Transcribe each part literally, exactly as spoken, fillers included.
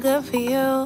Good for you.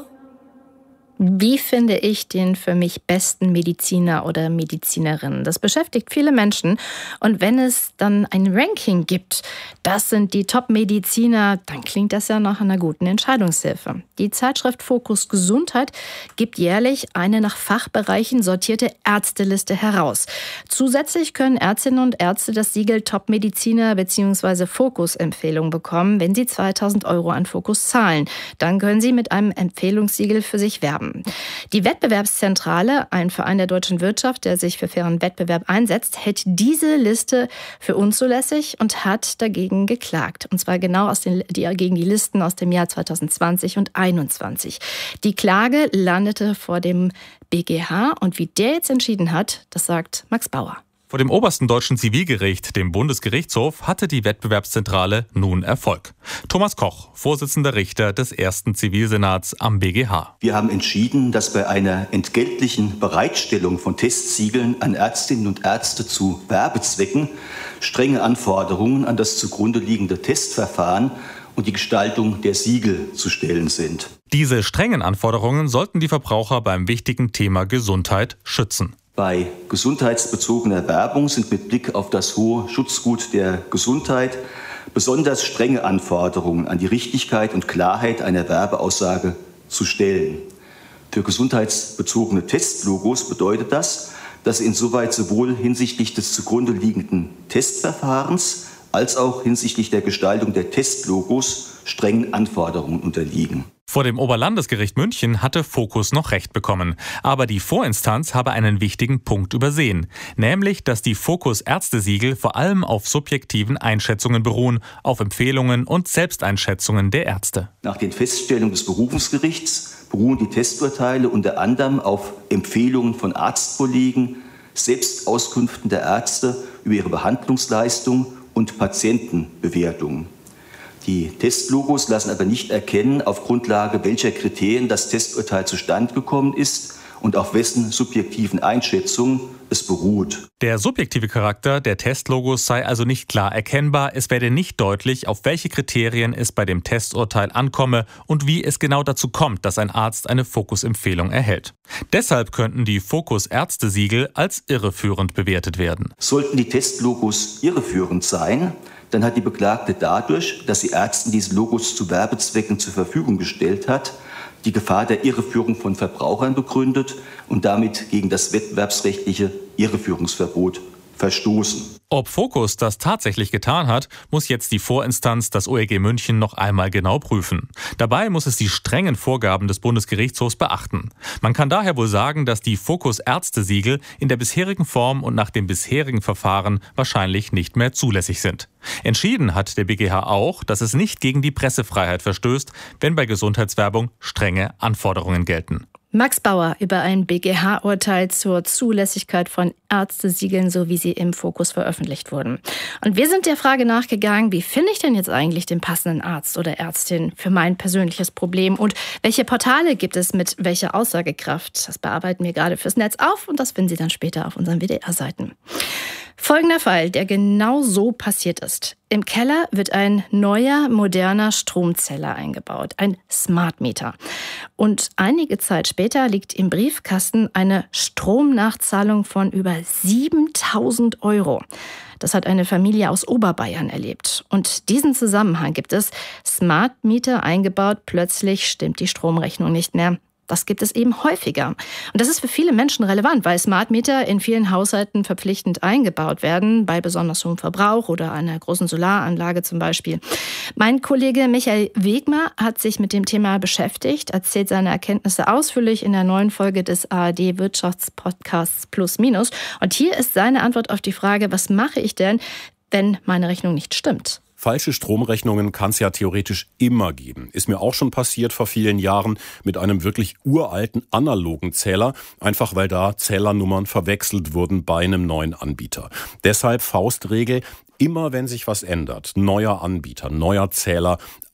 Wie finde ich den für mich besten Mediziner oder Medizinerin? Das beschäftigt viele Menschen. Und wenn es dann ein Ranking gibt, das sind die Top-Mediziner, dann klingt das ja nach einer guten Entscheidungshilfe. Die Zeitschrift Fokus Gesundheit gibt jährlich eine nach Fachbereichen sortierte Ärzteliste heraus. Zusätzlich können Ärztinnen und Ärzte das Siegel Top-Mediziner bzw. Fokus-Empfehlung bekommen, wenn sie zweitausend Euro an Fokus zahlen. Dann können sie mit einem Empfehlungssiegel für sich werben. Die Wettbewerbszentrale, ein Verein der deutschen Wirtschaft, der sich für fairen Wettbewerb einsetzt, hält diese Liste für unzulässig und hat dagegen geklagt. Und zwar genau aus den, die, gegen die Listen aus dem Jahr zweitausendzwanzig und einundzwanzig. Die Klage landete vor dem B G H und wie der jetzt entschieden hat, das sagt Max Bauer. Vor dem obersten deutschen Zivilgericht, dem Bundesgerichtshof, hatte die Wettbewerbszentrale nun Erfolg. Thomas Koch, Vorsitzender Richter des ersten Zivilsenats am B G H. Wir haben entschieden, dass bei einer entgeltlichen Bereitstellung von Testsiegeln an Ärztinnen und Ärzte zu Werbezwecken strenge Anforderungen an das zugrunde liegende Testverfahren und die Gestaltung der Siegel zu stellen sind. Diese strengen Anforderungen sollten die Verbraucher beim wichtigen Thema Gesundheit schützen. Bei gesundheitsbezogener Werbung sind mit Blick auf das hohe Schutzgut der Gesundheit besonders strenge Anforderungen an die Richtigkeit und Klarheit einer Werbeaussage zu stellen. Für gesundheitsbezogene Testlogos bedeutet das, dass sie insoweit sowohl hinsichtlich des zugrunde liegenden Testverfahrens als auch hinsichtlich der Gestaltung der Testlogos strengen Anforderungen unterliegen. Vor dem Oberlandesgericht München hatte Fokus noch Recht bekommen. Aber die Vorinstanz habe einen wichtigen Punkt übersehen. Nämlich, dass die Fokus-Ärztesiegel vor allem auf subjektiven Einschätzungen beruhen, auf Empfehlungen und Selbsteinschätzungen der Ärzte. Nach den Feststellungen des Berufungsgerichts beruhen die Testurteile unter anderem auf Empfehlungen von Arztkollegen, Selbstauskünften der Ärzte über ihre Behandlungsleistung und Patientenbewertungen. Die Testlogos lassen aber nicht erkennen, auf Grundlage welcher Kriterien das Testurteil zustande gekommen ist und auf wessen subjektiven Einschätzungen es beruht. Der subjektive Charakter der Testlogos sei also nicht klar erkennbar. Es werde nicht deutlich, auf welche Kriterien es bei dem Testurteil ankomme und wie es genau dazu kommt, dass ein Arzt eine Fokusempfehlung erhält. Deshalb könnten die Fokus-Ärztesiegel als irreführend bewertet werden. Sollten die Testlogos irreführend sein, dann hat die Beklagte dadurch, dass sie Ärzten diese Logos zu Werbezwecken zur Verfügung gestellt hat, die Gefahr der Irreführung von Verbrauchern begründet und damit gegen das wettbewerbsrechtliche Irreführungsverbot verstoßen. Ob Fokus das tatsächlich getan hat, muss jetzt die Vorinstanz, das O E G München, noch einmal genau prüfen. Dabei muss es die strengen Vorgaben des Bundesgerichtshofs beachten. Man kann daher wohl sagen, dass die Fokus-Ärztesiegel in der bisherigen Form und nach dem bisherigen Verfahren wahrscheinlich nicht mehr zulässig sind. Entschieden hat der B G H auch, dass es nicht gegen die Pressefreiheit verstößt, wenn bei Gesundheitswerbung strenge Anforderungen gelten. Max Bauer über ein B G H-Urteil zur Zulässigkeit von Ärztesiegeln, so wie sie im Fokus veröffentlicht wurden. Und wir sind der Frage nachgegangen, wie finde ich denn jetzt eigentlich den passenden Arzt oder Ärztin für mein persönliches Problem und welche Portale gibt es mit welcher Aussagekraft? Das bearbeiten wir gerade fürs Netz auf und das finden Sie dann später auf unseren W D R-Seiten. Folgender Fall, der genau so passiert ist. Im Keller wird ein neuer, moderner Stromzähler eingebaut, ein Smart Meter. Und einige Zeit später liegt im Briefkasten eine Stromnachzahlung von über siebentausend Euro. Das hat eine Familie aus Oberbayern erlebt. Und diesen Zusammenhang gibt es. Smart Meter eingebaut, plötzlich stimmt die Stromrechnung nicht mehr. Das gibt es eben häufiger. Und das ist für viele Menschen relevant, weil Smart Meter in vielen Haushalten verpflichtend eingebaut werden, bei besonders hohem Verbrauch oder einer großen Solaranlage zum Beispiel. Mein Kollege Michael Wegmer hat sich mit dem Thema beschäftigt, erzählt seine Erkenntnisse ausführlich in der neuen Folge des A R D-Wirtschaftspodcasts Plus Minus. Und hier ist seine Antwort auf die Frage, was mache ich denn, wenn meine Rechnung nicht stimmt? Falsche Stromrechnungen kann es ja theoretisch immer geben. Ist mir auch schon passiert vor vielen Jahren mit einem wirklich uralten analogen Zähler, einfach weil da Zählernummern verwechselt wurden bei einem neuen Anbieter. Deshalb Faustregel: Immer wenn sich was ändert, neuer Anbieter, neuer Zähler,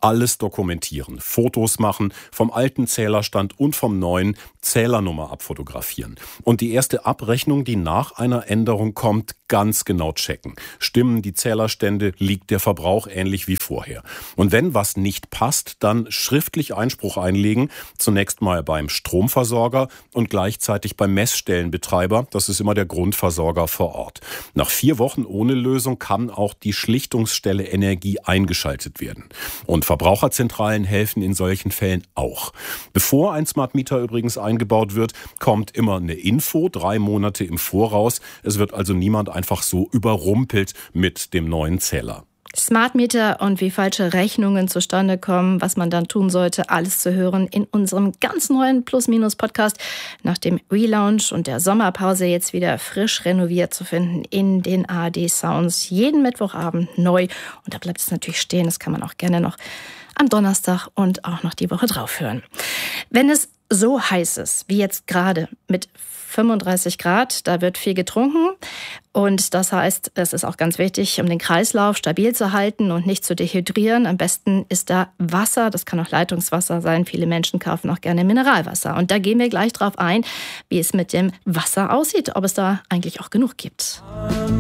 alles dokumentieren, Fotos machen, vom alten Zählerstand und vom neuen, Zählernummer abfotografieren. Und die erste Abrechnung, die nach einer Änderung kommt, ganz genau checken. Stimmen die Zählerstände, liegt der Verbrauch ähnlich wie vorher. Und wenn was nicht passt, dann schriftlich Einspruch einlegen, zunächst mal beim Stromversorger und gleichzeitig beim Messstellenbetreiber, das ist immer der Grundversorger vor Ort. Nach vier Wochen ohne Lösung kann auch die Schlichtungsstelle Energie eingeschaltet werden. Und Verbraucherzentralen helfen in solchen Fällen auch. Bevor ein Smart Meter übrigens eingebaut wird, kommt immer eine Info, drei Monate im Voraus. Es wird also niemand einfach so überrumpelt mit dem neuen Zähler. Smart Meter und wie falsche Rechnungen zustande kommen, was man dann tun sollte, alles zu hören in unserem ganz neuen Plus-Minus-Podcast. Nach dem Relaunch und der Sommerpause jetzt wieder frisch renoviert zu finden in den A R D-Sounds. Jeden Mittwochabend neu. Und da bleibt es natürlich stehen. Das kann man auch gerne noch am Donnerstag und auch noch die Woche drauf hören. Wenn es so heiß ist, wie jetzt gerade mit fünfunddreißig Grad, da wird viel getrunken und das heißt, es ist auch ganz wichtig, um den Kreislauf stabil zu halten und nicht zu dehydrieren. Am besten ist da Wasser, das kann auch Leitungswasser sein. Viele Menschen kaufen auch gerne Mineralwasser und da gehen wir gleich drauf ein, wie es mit dem Wasser aussieht, ob es da eigentlich auch genug gibt.